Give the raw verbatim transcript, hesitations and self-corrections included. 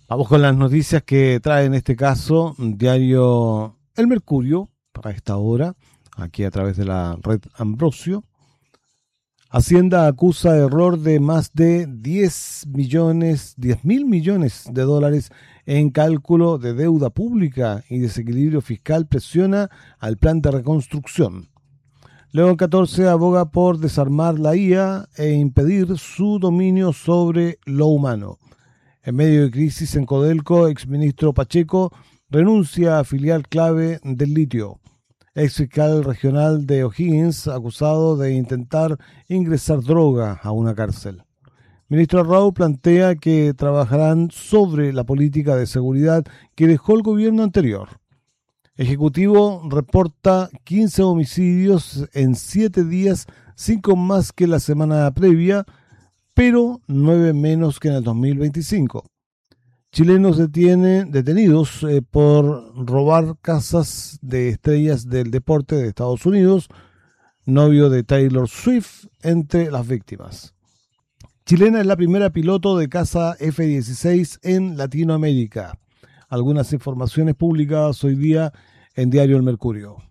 Vamos con las noticias que trae en este caso diario El Mercurio para esta hora, aquí a través de la red Ambrosio. Hacienda acusa error de más de diez millones, diez mil millones de dólares en cálculo de deuda pública y desequilibrio fiscal presiona al plan de reconstrucción. León catorce aboga por desarmar la I A e impedir su dominio sobre lo humano. En medio de crisis en Codelco, exministro Pacheco renuncia a filial clave del litio. Ex fiscal regional de O'Higgins acusado de intentar ingresar droga a una cárcel. Ministro Arrau plantea que trabajarán sobre la política de seguridad que dejó el gobierno anterior. Ejecutivo reporta quince homicidios en siete días, cinco más que la semana previa, pero nueve menos que en el dos mil veinticinco. Chilenos detienen, detenidos eh, por robar casas de estrellas del deporte de Estados Unidos, novio de Taylor Swift, entre las víctimas. Chilena es la primera piloto de caza F dieciséis en Latinoamérica. Algunas informaciones publicadas hoy día en Diario El Mercurio.